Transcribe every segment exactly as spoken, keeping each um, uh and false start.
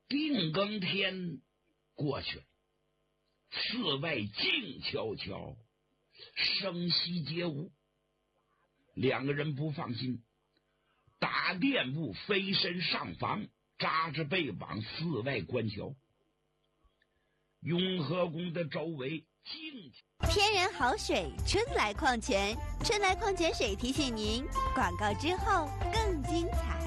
定更天过去了，寺外静悄悄，声息皆无。两个人不放心，打垫步飞身上房，扎着背往寺外观瞧。雍和宫的周围静， 天然好水，春来矿泉，春来矿泉水提醒您，广告之后更精彩。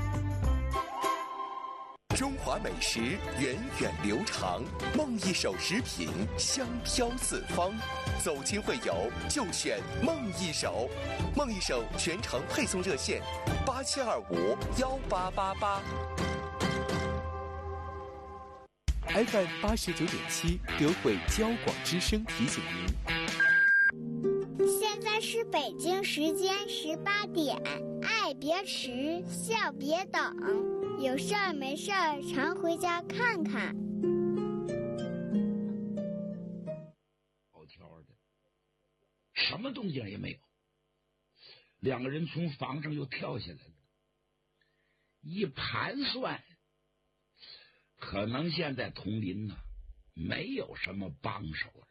中华美食源远流长，梦一手食品香飘四方。走亲会友就选梦一手，梦一手全程配送热线八七二五幺八八八。F M 八十九点七，德惠交广之声提醒您，现在是北京时间十八点，爱别迟，笑别等，有事儿没事儿常回家看看。 好悄的，什么动静也没有。两个人从房上又跳下来了，一盘算，可能现在佟林呢、啊、没有什么帮手了。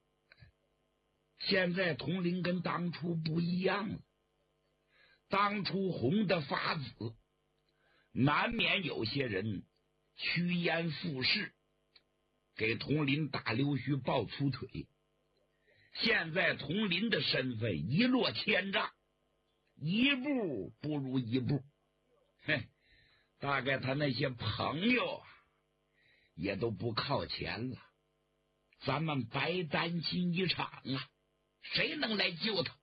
现在佟林跟当初不一样了，当初红的发紫，难免有些人趋炎附势，给佟林打溜须抱粗腿。现在佟林的身份一落千丈，一步不如一步。嘿，大概他那些朋友啊也都不靠前了，咱们白担心一场啊，谁能来救他？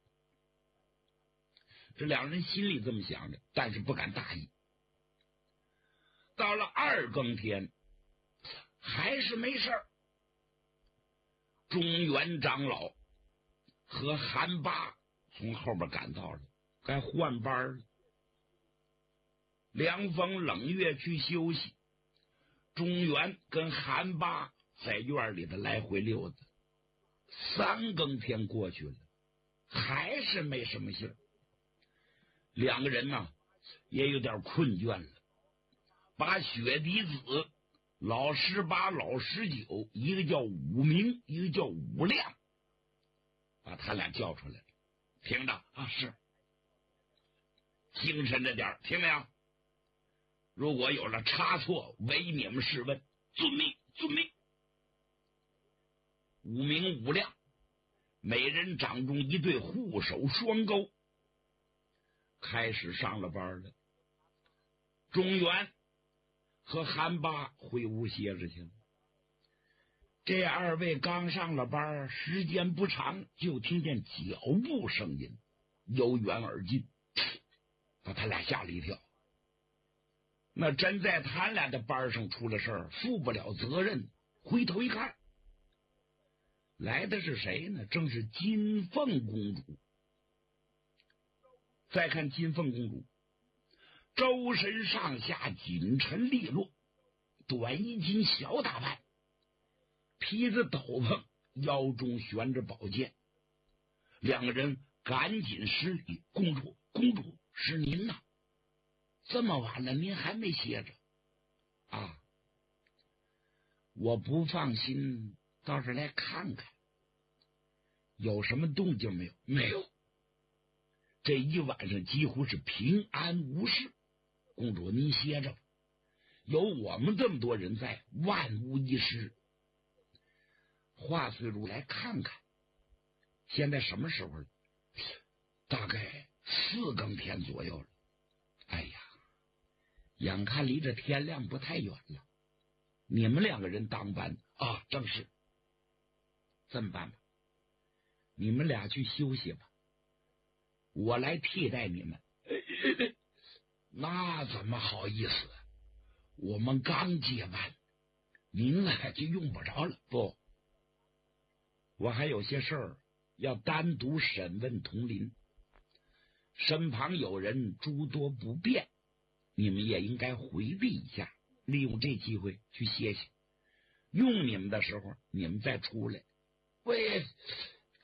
这两人心里这么想着，但是不敢大意。到了二更天，还是没事儿。中原长老和韩八从后边赶到了，该换班了。凉风冷月去休息，中原跟韩八在院里的来回溜达。三更天过去了，还是没什么信儿。两个人呢也有点困倦了，把雪滴子、老十八、老十九，一个叫武明，一个叫武亮，把他俩叫出来了。听着啊，是精神着点，听没有？如果有了差错，唯你们试问，遵命，遵命。武明、武亮每人掌中一对护手双钩，开始上了班了。中原和韩八回屋歇着去了。这二位刚上了班，时间不长，就听见脚步声音由远而近，把他俩吓了一跳。那真在他俩的班上出了事儿，负不了责任。回头一看，来的是谁呢？正是金凤公主。再看金凤公主，周身上下锦尘利落，短衣襟小打扮，披着斗篷，腰中悬着宝剑。两个人赶紧施礼：公主，公主，是您呐！这么晚了，您还没歇着啊？我不放心，到这来看看，有什么动静没有？没有。这一晚上几乎是平安无事。公主您歇着吧，有我们这么多人在，万无一失。华翠如来看看，现在什么时候了？大概四更天左右了。哎呀，眼看离这天亮不太远了。你们两个人当班啊？正是。这么办吧，你们俩去休息吧，我来替代你们。那怎么好意思？我们刚接班，您呢就用不着了。不，我还有些事儿要单独审问佟林，身旁有人诸多不便，你们也应该回避一下，利用这机会去歇歇。用你们的时候，你们再出来。喂，